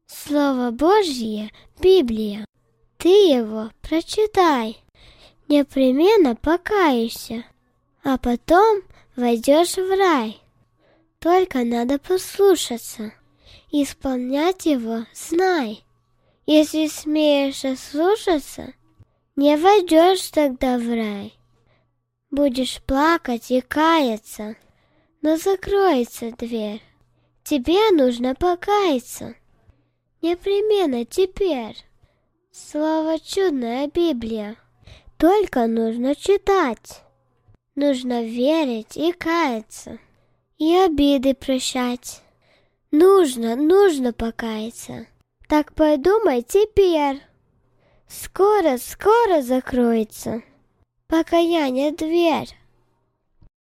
Слово Божье — Библия. Ты его прочитай, непременно покаешься, а потом войдешь в рай. Только надо послушаться, исполнять его знай. Если смеешь ослушаться, не войдешь тогда в рай. Будешь плакать и каяться, но закроется дверь. Тебе нужно покаяться, непременно теперь. Слово чудная Библия, только нужно читать. Нужно верить и каяться, и обиды прощать. Нужно покаяться. Так подумай теперь. Скоро закроется покаяние дверь.